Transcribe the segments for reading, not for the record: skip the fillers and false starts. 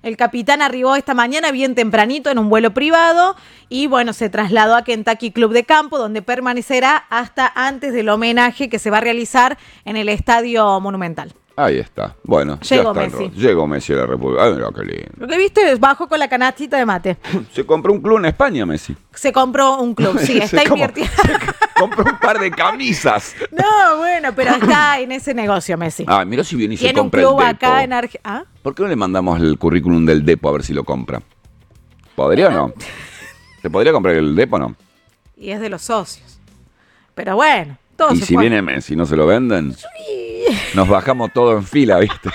El capitán arribó esta mañana bien tempranito en un vuelo privado y bueno, se trasladó a Kentucky Club de Campo, donde permanecerá hasta antes del homenaje que se va a realizar en el Estadio Monumental. Ahí está. Bueno, Llegó ya está. Messi. Llegó Messi a la República. Ay, mira qué lindo. Lo que viste es bajó con la canastita de mate. Se compró un club en España, Messi. Se compró un club, sí, está invirtiendo. Compró un par de camisas. No, bueno, pero está en ese negocio, Messi. Ah, mira si viene y se Tiene un compra el club Depo. acá en Argentina. ¿Ah? ¿Por qué no le mandamos el currículum del Depo a ver si lo compra? ¿Podría o no? ¿Se podría comprar el Depo o no? Y es de los socios. Pero bueno, todo Y se si puede. viene Messi, ¿no se lo venden? Nos bajamos todo en fila, ¿viste?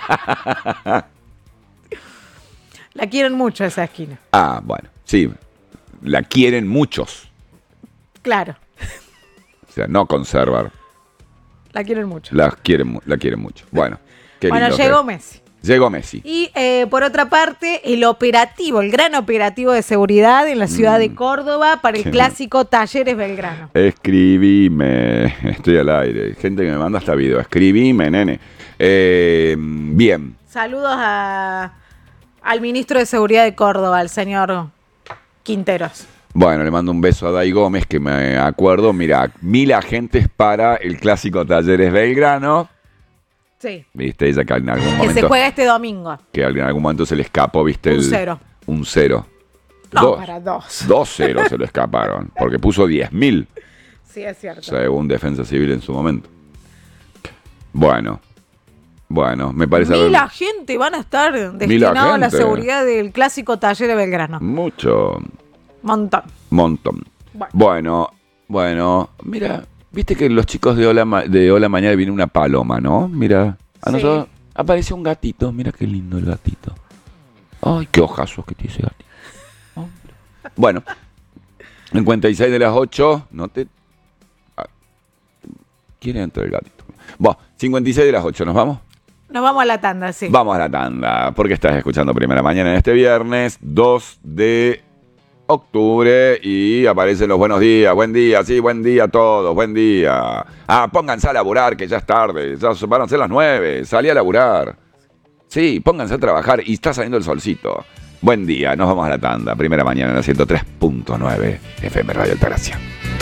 La quieren mucho esa esquina. Ah, bueno, sí. La quieren muchos. Claro, O sea, no conservar. la quieren mucho. La quieren mucho. Bueno, qué Bueno, lindo. llegó Messi. Llegó Messi. Y por otra parte, el gran operativo de seguridad en la ciudad de Córdoba para el clásico Talleres Belgrano. Escribime. Estoy al aire. Gente que me manda hasta video. Escribime, nene. Bien. Saludos al ministro de Seguridad de Córdoba, al señor Quinteros. Bueno, le mando un beso a Dai Gómez, que me acuerdo. Mira, 1000 agentes para el clásico Talleres Belgrano. Sí. Viste, ella que en algún Que momento. se juega este domingo. Que en algún momento se le escapó, viste. Un cero. Un 0. No, para 2. 2 ceros se lo escaparon. Porque puso 10.000, Sí, es cierto. según Defensa Civil en su momento. Bueno, me parece. 1000 agentes van a estar destinados a la agentes. seguridad del clásico Talleres Belgrano. Mucho. Montón. Bueno, mira, viste que los chicos de Hola Mañana viene una paloma, ¿no? Mira, a Sí. nosotros apareció un gatito, mira qué lindo el gatito. Ay, qué ojazos que tiene ese gatito. Oh. Bueno, 56 de las 8, no te... ¿Quiere entrar el gatito? Bueno, 56 de las 8, ¿nos vamos? Nos vamos a la tanda, sí. Vamos a la tanda, porque estás escuchando Primera Mañana en este viernes 2 de octubre y aparecen los buenos días. Buen día, sí, buen día a todos, buen día. Ah, pónganse a laburar, que ya es tarde, ya van a ser las 9, salí a laburar. Sí, pónganse a trabajar y está saliendo el solcito. Buen día, nos vamos a la tanda. Primera Mañana en la 103.9 FM Radio Altagracia.